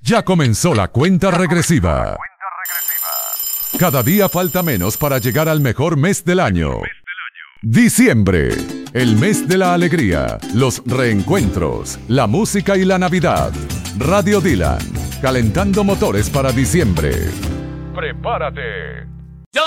Ya comenzó la cuenta regresiva. Cada día falta menos para llegar al mejor mes del año. Diciembre, el mes de la alegría, los reencuentros, la música y la Navidad. Radio Dylan, calentando motores para diciembre. ¡Prepárate!